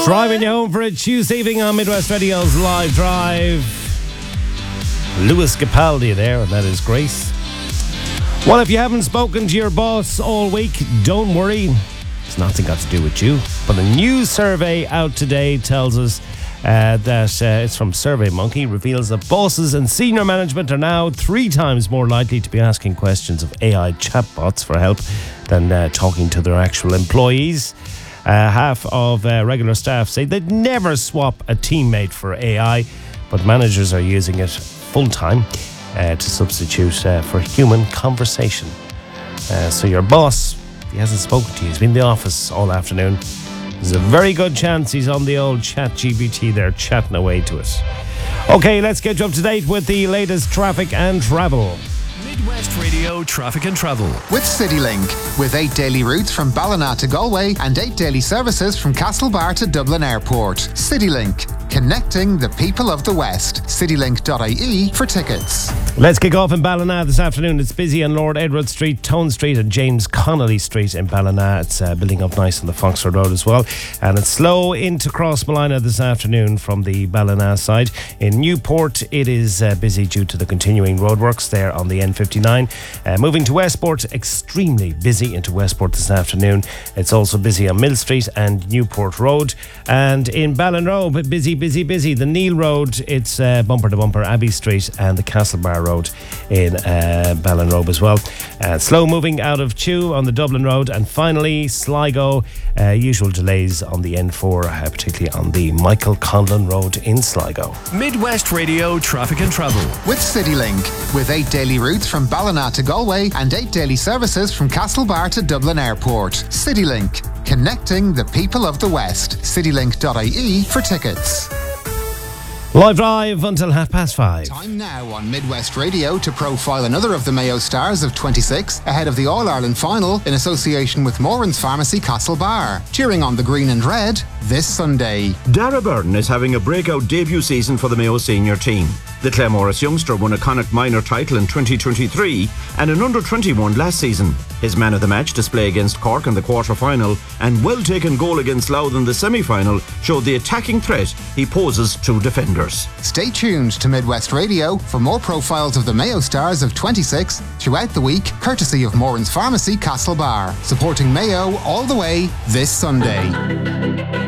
Driving you home for a Tuesday evening on Midwest Radio's Live Drive. Lewis Capaldi there, and that is Grace. Well, if you haven't spoken to your boss all week, don't worry. It's nothing got to do with you. But a new survey out today tells us that it's from SurveyMonkey, reveals that bosses and senior management are now 3 times more likely to be asking questions of AI chatbots for help than talking to their actual employees. Half of regular staff say they'd never swap a teammate for AI, but managers are using it full-time to substitute for human conversation. So your boss, he hasn't spoken to you, he's been in the office all afternoon. There's a very good chance he's on the old ChatGPT there chatting away to us. Okay, let's get you up to date with the latest traffic and travel. Midwest Radio Traffic and Travel. With CityLink. With 8 daily routes from Ballina to Galway and 8 daily services from Castlebar to Dublin Airport. CityLink. Connecting the people of the West. Citylink.ie for tickets. Let's kick off in Ballina this afternoon. It's busy on Lord Edward Street, Tone Street and James Connolly Street in Ballina. It's building up nice on the Foxford Road as well. And it's slow into Crossmolina this afternoon from the Ballina side. In Newport, it is busy due to the continuing roadworks there on the N59. Moving to Westport, extremely busy into Westport this afternoon. It's also busy on Mill Street and Newport Road. And in Ballinrobe, busy. The Neil Road, it's bumper to bumper, Abbey Street and the Castlebar Road in Ballinrobe as well. Slow moving out of Chew on the Dublin Road. And finally, Sligo, usual delays on the N4, particularly on the Michael Conlon Road in Sligo. Midwest Radio Traffic and Travel. With CityLink. With 8 daily routes from Ballina to Galway and 8 daily services from Castlebar to Dublin Airport. CityLink. Connecting the people of the West. Citylink.ie for tickets. Live Drive until 5:30. Time now on Midwest Radio to profile another of the Mayo stars of 26 ahead of the All-Ireland final in association with Moran's Pharmacy Castlebar. Cheering on the green and red this Sunday. Dara Burton is having a breakout debut season for the Mayo senior team. The Claremorris youngster won a Connacht minor title in 2023 and an under-21 last season. His man of the match display against Cork in the quarter-final and well-taken goal against Louth in the semi-final showed the attacking threat he poses to defenders. Stay tuned to Midwest Radio for more profiles of the Mayo stars of 26 throughout the week, courtesy of Moran's Pharmacy Castlebar. Supporting Mayo all the way this Sunday.